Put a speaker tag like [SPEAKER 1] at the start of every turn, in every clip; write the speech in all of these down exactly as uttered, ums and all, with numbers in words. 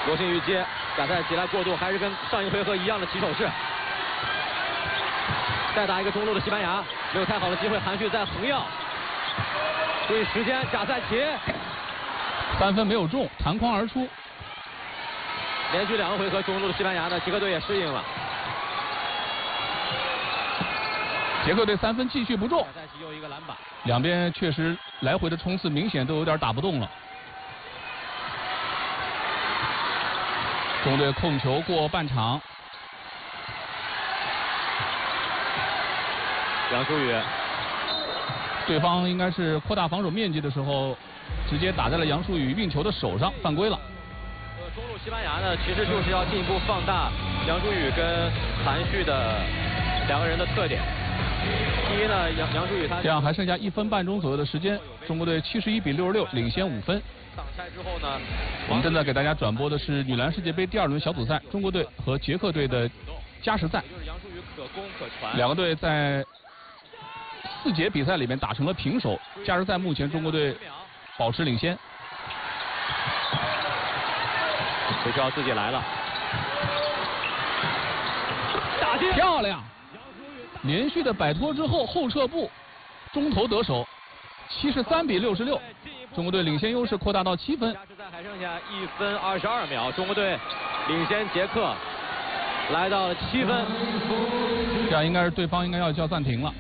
[SPEAKER 1] 罗新宇接，贾赛起来过渡，还是跟上一回合一样的起手式。再打一个中路的西班牙，没有太好的机会，韩旭在横要。注意时间，贾赛起，
[SPEAKER 2] 三分没有中，弹框而出。
[SPEAKER 1] 连续两个回合中路的西班牙呢，捷克队也适应了。
[SPEAKER 2] 捷克队三分继续不中，
[SPEAKER 1] 贾赛奇又一个篮板。
[SPEAKER 2] 两边确实来回的冲刺明显都有点打不动了。中国队控球过半场。
[SPEAKER 1] 杨舒宇，
[SPEAKER 2] 对方应该是扩大防守面积的时候，直接打在了杨舒宇运球的手上，犯规了。
[SPEAKER 1] 呃，中路西班牙呢，其实就是要进一步放大杨舒宇跟韩旭的两个人的特点。第一呢，杨杨舒宇他
[SPEAKER 2] 这样还剩下一分半钟左右的时间，中国队七十一比六十六领先五分。
[SPEAKER 1] 挡拆之后呢，
[SPEAKER 2] 我们正在给大家转播的是女篮世界杯第二轮小组赛，中国队和捷克队的加时赛。
[SPEAKER 1] 就是杨舒宇可攻可传。
[SPEAKER 2] 两个队在四节比赛里面打成了平手，加时赛目前中国队保持领先。
[SPEAKER 1] 回球自己来了，打进，
[SPEAKER 2] 漂亮！连续的摆脱之后后撤步，中投得手，七十三比六十六，中国队领先优势扩大到七分。
[SPEAKER 1] 加时赛还剩下一分二十二秒，中国队领先捷克，来到了七分。
[SPEAKER 2] 这样应该是对方应该要叫暂停了。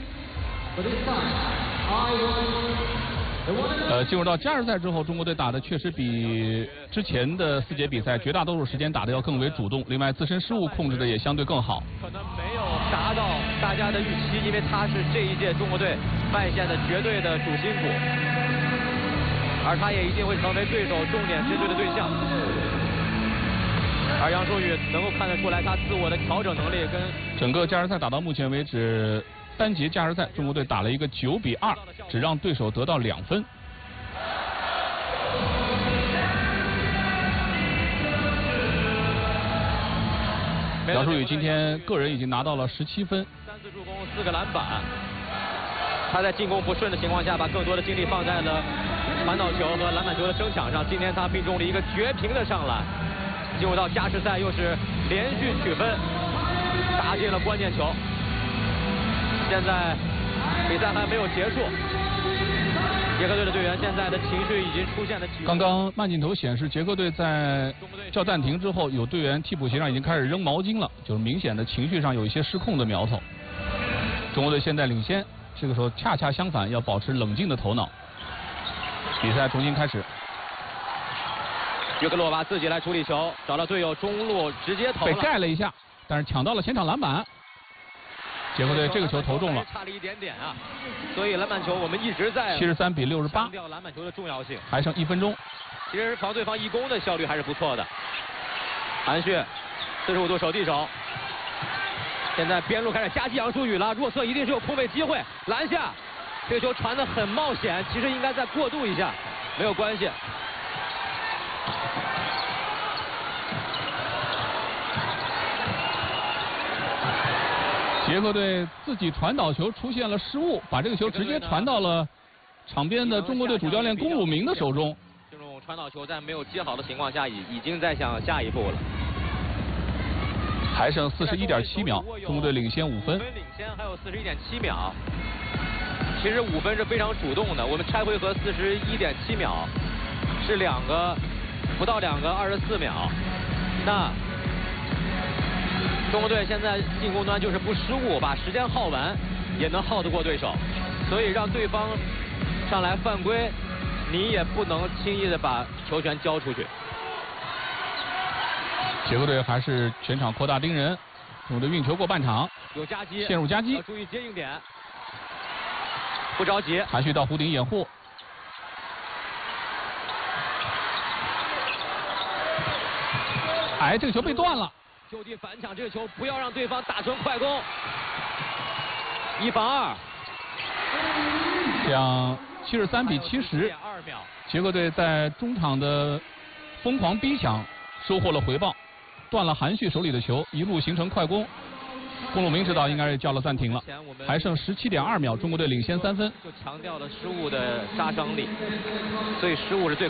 [SPEAKER 2] 呃，进入到加时赛之后，中国队打的确实比之前的四节比赛绝大多数时间打的要更为主动，另外自身失误控制的也相对更好。
[SPEAKER 1] 可能没有达到大家的预期，因为他是这一届中国队外线的绝对的主心骨，而他也一定会成为对手重点针对的对象。而杨舒宇能够看得出来他自我的调整能力跟
[SPEAKER 2] 整个加时赛打到目前为止。单节加时赛，中国队打了一个九比二，只让对手得到两分。杨舒宇今天个人已经拿到了十七分，
[SPEAKER 1] 三次助攻，四个篮板。他在进攻不顺的情况下，把更多的精力放在了传导球和篮板球的争抢上。今天他命中了一个绝平的上篮。进入到加时赛，又是连续取分，打进了关键球。现在比赛还没有结束，捷克队的队员现在的情绪已经出现了起伏。
[SPEAKER 2] 刚刚慢镜头显示，捷克队在叫暂停之后，有队员替补席上已经开始扔毛巾了，就是明显的情绪上有一些失控的苗头。中国队现在领先，这个时候恰恰相反，要保持冷静的头脑。比赛重新开始。
[SPEAKER 1] 约克洛娃自己来处理球，找到队友中路直接投了，
[SPEAKER 2] 被盖了一下，但是抢到了前场篮板。捷克队这个球投中了，
[SPEAKER 1] 差了一点点啊，所以篮板球我们一直在
[SPEAKER 2] 七十三比六十八，
[SPEAKER 1] 强调篮板球的重要性。
[SPEAKER 2] 还剩一分钟，
[SPEAKER 1] 其实防对方一攻的效率还是不错的。韩旭四十五度手递手，现在边路开始夹击杨舒宇了，弱侧一定是有空位机会，篮下，这个球传得很冒险，其实应该再过渡一下，没有关系。
[SPEAKER 2] 捷克队自己传导球出现了失误，把这个球直接传到了场边的中国队主教练龚汝明的手中。
[SPEAKER 1] 这种传导球在没有接好的情况下，已已经在想下一步了。
[SPEAKER 2] 还剩四十一点七秒，中国队领先五分。
[SPEAKER 1] 领先还有四十一点七秒。其实五分是非常主动的，我们拆回合四十一点七秒，是两个不到两个二十四秒。那中国队现在进攻端就是不失误，把时间耗完，也能耗得过对手。所以让对方上来犯规，你也不能轻易的把球权交出去。
[SPEAKER 2] 捷克队还是全场扩大盯人，中国队运球过半场，
[SPEAKER 1] 有夹击，
[SPEAKER 2] 陷入夹击，
[SPEAKER 1] 注意接应点，不着急。
[SPEAKER 2] 韩旭到弧顶掩护。哎，这个球被断了。
[SPEAKER 1] 就地反抢这个球，不要让对方打成快攻。一防二，
[SPEAKER 2] 这样七十三比七十。捷克队在中场的疯狂逼抢收获了回报，断了韩旭手里的球，一路形成快攻。龚汝明指导应该是叫了暂停了，还剩十七点二秒，中国队领先三分。
[SPEAKER 1] 就强调了失误的杀伤力，所以失误是最